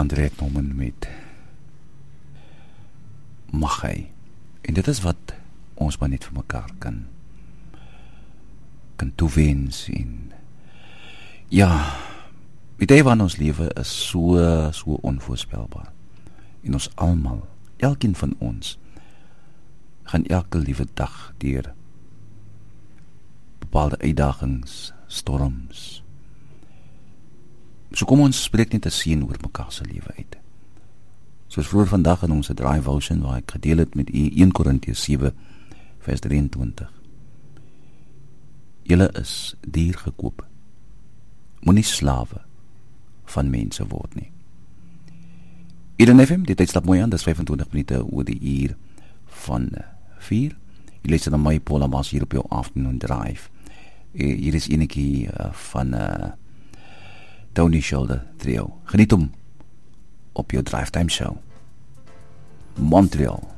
André Norman met mag hy. En dit is wat ons maar net vir mekaar kan toewens en ja, die tye van ons lewe is so onvoorspelbaar. En ons almal, elkeen van ons, gaan elke liewe dag deur bepaalde uitdagings, storms. So kom ons spreek net 'n seën oor mekaar se lewe uit. Soos vroeër vandag in ons devotion waar ek gedeel het met u 1 Korintiërs 7 vers 23. Julle is duur gekoop. Moenie slawe van mense word nie. Eden FM, die tyd stap mooi aan, dis 25 minute oor die uur van 4. Jy luister na my Paul Amas hier op jou afternoon drive. Hier is enetjie van Tony Shoulder Trio. Geniet hom op jou drive time show. Montreal.